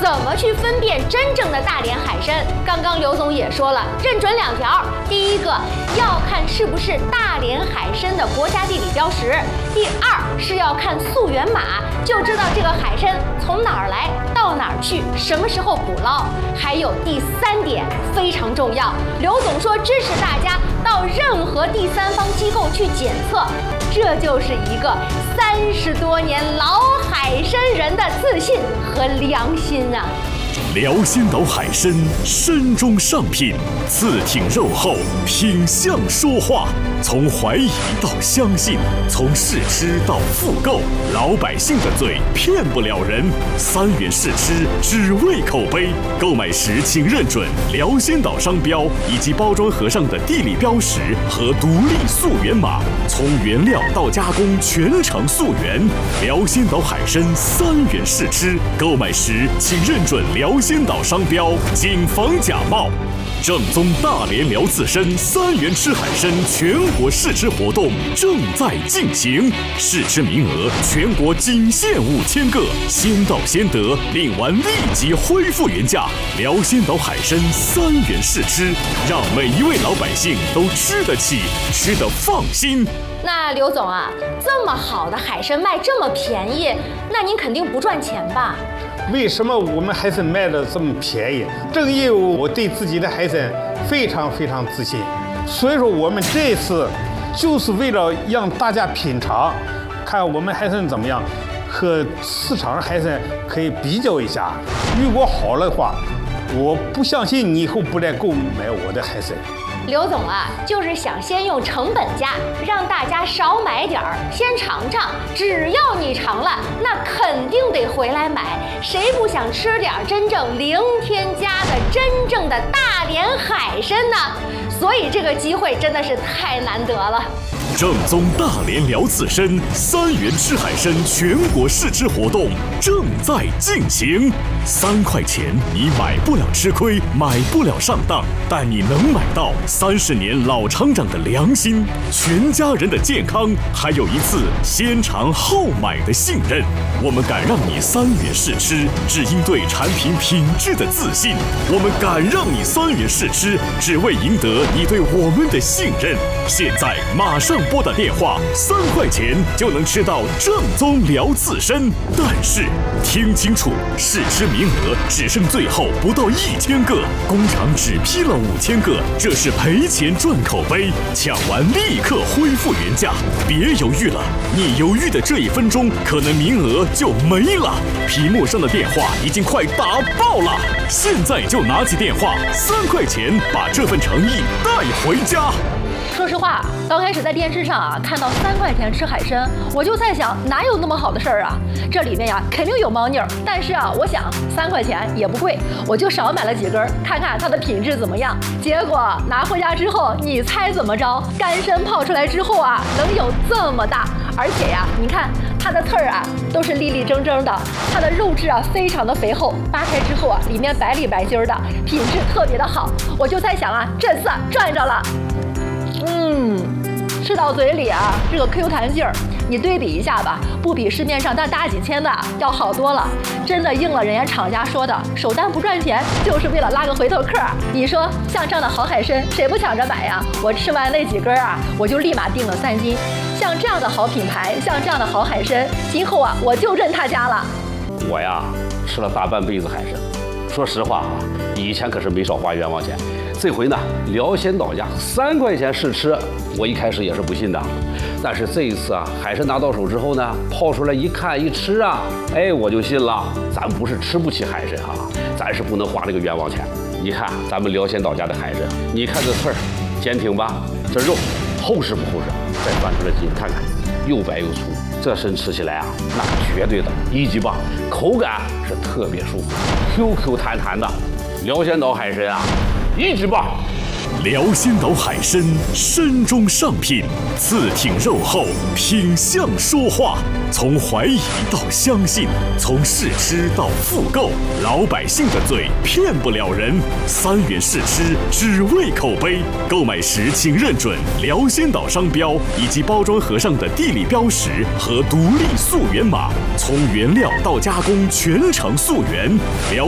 怎么去分辨真正的大连海参？刚刚刘总也说了，认准2条。第一个，要看是不是大连海参的国家地理标识；第二是要看溯源码，就知道这个海参从哪儿来到哪儿去，什么时候捕捞。还有第3点非常重要，刘总说支持大家到任何第三方机构去检测，这就是一个30多年老海参人的自信和良心啊！ 辽仙岛海参参中上品，刺挺肉厚，品相说话。从怀疑到相信，从试吃到复购，老百姓的嘴骗不了人。3元试吃，只为口碑。购买时请认准辽仙岛商标以及包装盒上的地理标识和独立溯源码，从原料到加工全程溯源。辽仙岛海参3元试吃，购买时请认准辽仙岛商标，谨防假冒。正宗大连辽刺参3元吃海参全国试吃活动正在进行，试吃名额全国仅限5000个，先到先得，领完立即恢复原价。辽仙岛海参3元试吃，让每一位老百姓都吃得起，吃得放心。 那刘总啊，这么好的海参卖这么便宜，那您肯定不赚钱吧？ 为什么我们海参卖的这么便宜？正因为我对自己的海参非常自信，所以说我们这次就是为了让大家品尝，看我们海参怎么样，和市场上海参可以比较一下。如果好了的话，我不相信你以后不来购买我的海参。 刘总啊，就是想先用成本价让大家少买点儿，先尝尝。只要你尝了，那肯定得回来买。谁不想吃点真正零添加的真正的大连海参呢？所以这个机会真的是太难得了。 正宗大连辽刺参3元吃海参全国试吃活动正在进行，3块钱你买不了吃亏，买不了上当，但你能买到30年老厂长的良心，全家人的健康，还有一次先尝后买的信任。我们敢让你3元试吃，只因对产品品质的自信。我们敢让你3元试吃，只为赢得你对我们的信任。现在马上拨打电话，3块钱就能吃到正宗辽刺参。但是听清楚，试吃名额只剩最后不到1000个，工厂只批了5000个，这是赔钱赚口碑，抢完立刻恢复原价。别犹豫了，你犹豫的这1分钟，可能名额就没了。屏幕上的电话已经快打爆了，现在就拿起电话，3块钱把这份诚意带回家。 说实话，刚开始在电视上啊看到3块钱吃海参，我就在想哪有那么好的事儿啊？这里面呀肯定有猫腻儿。但是啊，我想3块钱也不贵，我就少买了几根，看看它的品质怎么样。结果拿回家之后，你猜怎么着？干参泡出来之后啊，能有这么大，而且呀，你看它的刺儿啊都是立立正正的，它的肉质啊非常的肥厚，扒开之后啊，里面白里白筋的，品质特别的好。我就在想啊，这次赚着了。吃到嘴里啊，这个 Q 弹劲儿，你对比一下吧，不比市面上那大几千的要好多了。真的应了人家厂家说的，首单不赚钱，就是为了拉个回头客。你说像这样的好海参，谁不抢着买呀？我吃完那几根啊，我就立马订了3斤。像这样的好品牌，像这样的好海参，今后啊，我就认他家了。 我呀，吃了大半辈子海参，说实话啊，以前可是没少花冤枉钱。这回呢，辽仙岛家3块钱试吃，我一开始也是不信的，但是这一次啊，海参拿到手之后呢，泡出来一看一吃啊，哎，我就信了。咱不是吃不起海参哈，咱是不能花这个冤枉钱。你看咱们辽仙岛家的海参，你看这刺儿坚挺吧，这肉厚实不厚实？再翻出来筋看看，又白又粗，这参吃起来啊，那绝对的1级棒，口感是特别舒服，Q 弹弹的。辽仙岛海参啊，1级棒！ 辽仙岛海参参中上品，刺挺肉厚，品相说话。从怀疑到相信，从试吃到复购，老百姓的嘴骗不了人。3元试吃，只为口碑。购买时请认准辽仙岛商标以及包装盒上的地理标识和独立溯源码，从原料到加工全程溯源。